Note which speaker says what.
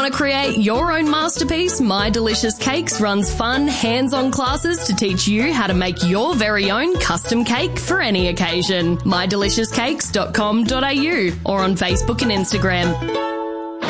Speaker 1: Want to create your own masterpiece? My Delicious Cakes runs fun, hands-on classes to teach you how to make your very own custom cake for any occasion. mydeliciouscakes.com.au or on Facebook and Instagram.